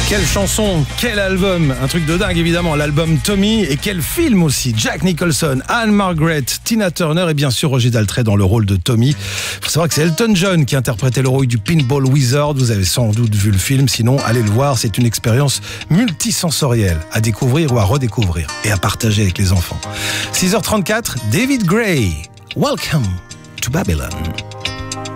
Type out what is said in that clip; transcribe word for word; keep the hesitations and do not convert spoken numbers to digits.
Quelle chanson, quel album, un truc de dingue évidemment, l'album Tommy, et quel film aussi. Jack Nicholson, Anne Margaret, Tina Turner et bien sûr Roger Daltrey dans le rôle de Tommy. Il faut savoir que c'est Elton John qui interprétait le rôle du Pinball Wizard. Vous avez sans doute vu le film, sinon allez le voir, c'est une expérience multisensorielle à découvrir ou à redécouvrir et à partager avec les enfants. six heures trente-quatre, David Gray, Welcome to Babylon.